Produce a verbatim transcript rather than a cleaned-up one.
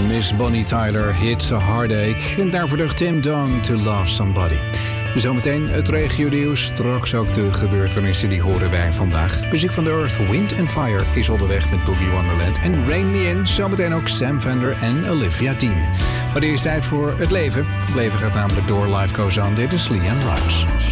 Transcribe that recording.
Miss Bonnie Tyler, Hits a Heartache. En daarvoor de Tim Dong, To Love Somebody. Zometeen het regio-nieuws, straks ook de gebeurtenissen die horen wij vandaag. Muziek van de Earth, Wind and Fire is onderweg met Boogie Wonderland. En Rain Me In, zometeen ook Sam Fender en Olivia Dean. Maar er is tijd voor het leven. Het leven gaat namelijk door, life goes on. Dit is Leanne Rimes.